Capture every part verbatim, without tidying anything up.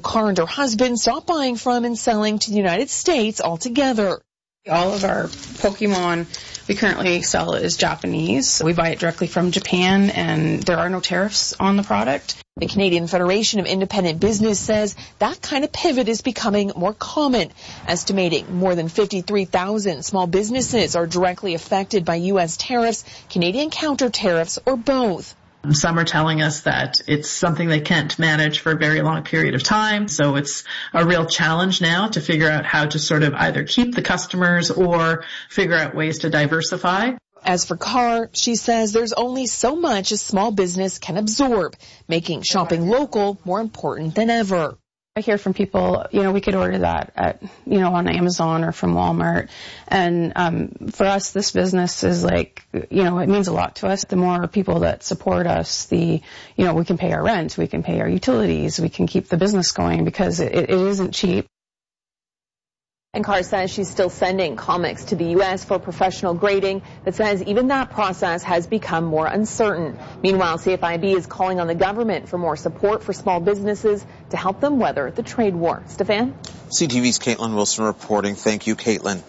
Carr and her husband stopped buying from and selling to the United States altogether. All of our Pokemon we currently sell is Japanese. We buy it directly from Japan, and there are no tariffs on the product. The Canadian Federation of Independent Business says that kind of pivot is becoming more common, estimating more than fifty-three thousand small businesses are directly affected by U S tariffs, Canadian counter tariffs, or both. Some are telling us that it's something they can't manage for a very long period of time. So it's a real challenge now to figure out how to sort of either keep the customers or figure out ways to diversify. As for Carr, she says there's only so much a small business can absorb, making shopping local more important than ever. I hear from people, you know, we could order that at, you know, on Amazon or from Walmart. And um, for us, this business is like, you know, it means a lot to us. The more people that support us, the, you know, we can pay our rent, we can pay our utilities, we can keep the business going because it, it isn't cheap. And Carr says she's still sending comics to the U S for professional grading, but says even that process has become more uncertain. Meanwhile, C F I B is calling on the government for more support for small businesses to help them weather the trade war. Stefan? C T V's Caitlin Wilson reporting. Thank you, Caitlin.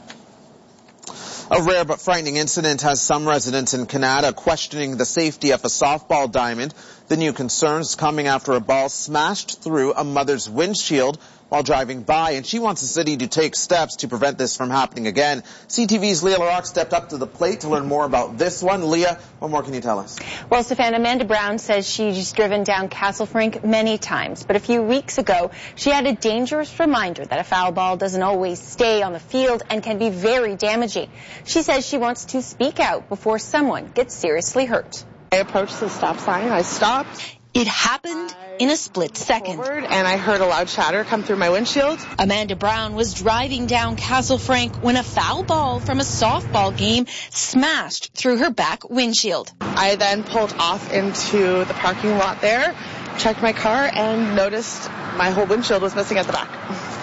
A rare but frightening incident has some residents in Canada questioning the safety of a softball diamond. The new concerns coming after a ball smashed through a mother's windshield while driving by, and she wants the city to take steps to prevent this from happening again. C T V's Leah LaRocque stepped up to the plate to learn more about this one. Leah, what more can you tell us? Well, Stefan, Amanda Brown says she's driven down Castle Frank many times, but a few weeks ago, she had a dangerous reminder that a foul ball doesn't always stay on the field and can be very damaging. She says she wants to speak out before someone gets seriously hurt. I approached the stop sign. I stopped. It happened in a split second. And I heard a loud chatter come through my windshield. Amanda Brown was driving down Castle Frank when a foul ball from a softball game smashed through her back windshield. I then pulled off into the parking lot there, checked my car, and noticed my whole windshield was missing at the back.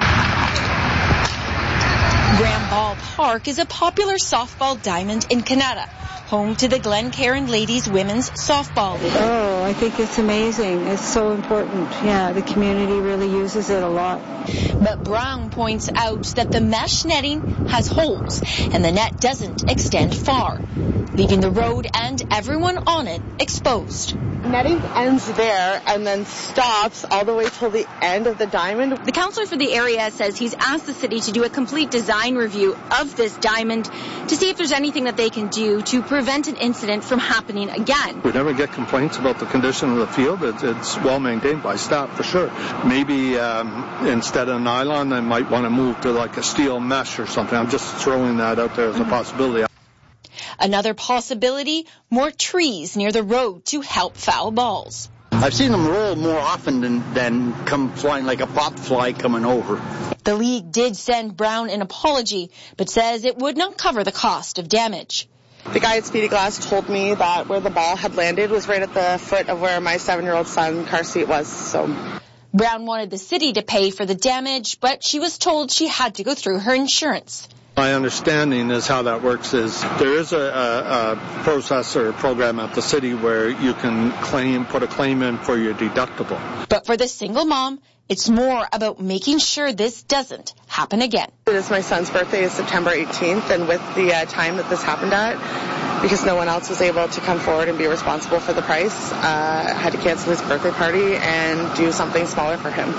Graham Ball Park is a popular softball diamond in Canada, home to the Glencairn Ladies Women's Softball League. Oh, I think it's amazing. It's so important. Yeah, the community really uses it a lot. But Brown points out that the mesh netting has holes and the net doesn't extend far, leaving the road and everyone on it exposed. Netting ends there and then stops all the way till the end of the diamond. The councillor for the area says he's asked the city to do a complete design review of this diamond to see if there's anything that they can do to prevent an incident from happening again. We never get complaints about the condition of the field. It's, it's well maintained by staff for sure. Maybe um, instead of nylon, they might want to move to like a steel mesh or something. I'm just throwing that out there as a possibility. Another possibility, more trees near the road to help foul balls. I've seen them roll more often than, than come flying like a pop fly coming over. The league did send Brown an apology, but says it would not cover the cost of damage. The guy at Speedy Glass told me that where the ball had landed was right at the foot of where my seven-year-old son car seat was. So Brown wanted the city to pay for the damage, but she was told she had to go through her insurance. My understanding is how that works is there is a, a, a process or a program at the city where you can claim, put a claim in for your deductible. But for the single mom, it's more about making sure this doesn't happen again. It is my son's birthday is September eighteenth, and with the uh, time that this happened at, because no one else was able to come forward and be responsible for the price, uh, I had to cancel his birthday party and do something smaller for him.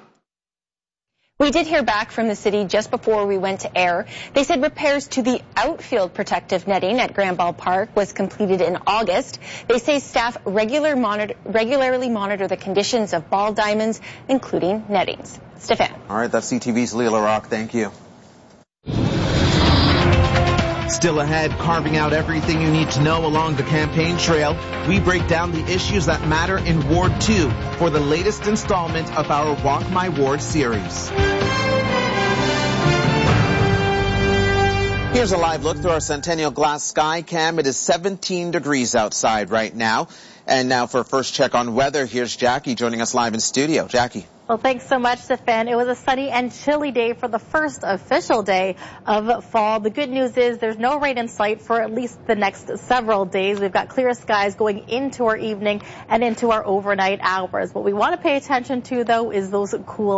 We did hear back from the city just before we went to air. They said repairs to the outfield protective netting at Graham Ball Park was completed in August. They say staff regular monitor, regularly monitor the conditions of ball diamonds, including nettings. Stefan. All right, that's C T V's Leah LaRocque. Thank you. Still ahead, carving out everything you need to know along the campaign trail, we break down the issues that matter in Ward two for the latest installment of our Walk My Ward series. Here's a live look through our Centennial Glass Sky Cam. It is seventeen degrees outside right now. And now for a first check on weather, here's Jackie joining us live in studio. Jackie. Well, thanks so much, Stefan. It was a sunny and chilly day for the first official day of fall. The good news is there's no rain in sight for at least the next several days. We've got clear skies going into our evening and into our overnight hours. What we want to pay attention to, though, is those cool